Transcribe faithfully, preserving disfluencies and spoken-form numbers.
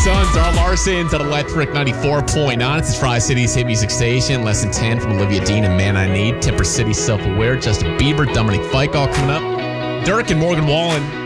Sons, Earl Larson's at Electric ninety-four point nine. It's Tri-Cities Hit Music Station. Less than ten from Olivia Dean and Man I Need. Temper City Self-Aware. Justin Bieber, Dominic Fike all coming up. Dirk and Morgan Wallen.